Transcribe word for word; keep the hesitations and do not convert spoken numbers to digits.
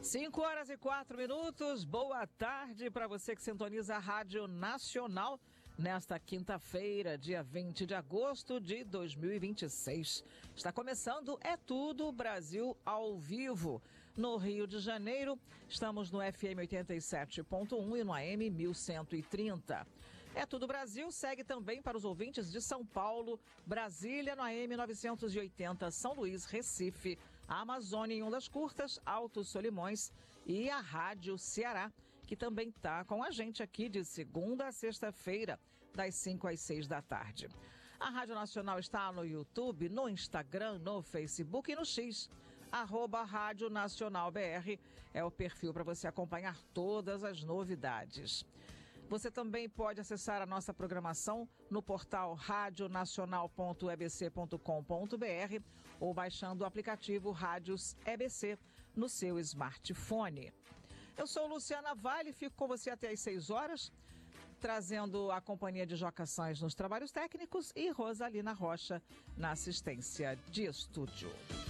cinco horas e quatro minutos, boa tarde para você que sintoniza a Rádio Nacional nesta quinta-feira, dia vinte de agosto de dois mil e vinte e seis. Está começando É Tudo Brasil ao vivo. No Rio de Janeiro, estamos no F M oitenta e sete ponto um e no A M mil cento e trinta. É Tudo Brasil segue também para os ouvintes de São Paulo, Brasília no A M novecentos e oitenta, São Luís, Recife, a Amazônia em Ondas Curtas, Altos Solimões e a Rádio Ceará, que também está com a gente aqui de segunda a sexta-feira, das cinco às seis da tarde. A Rádio Nacional está no YouTube, no Instagram, no Facebook e no X. Arroba Rádio Nacional B R é o perfil para você acompanhar todas as novidades. Você também pode acessar a nossa programação no portal radionacional ponto e b c ponto com ponto b r ou baixando o aplicativo Rádios E B C no seu smartphone. Eu sou Luciana Vale e fico com você até às seis horas, trazendo a companhia de Joca Sainz nos trabalhos técnicos e Rosalina Rocha na assistência de estúdio.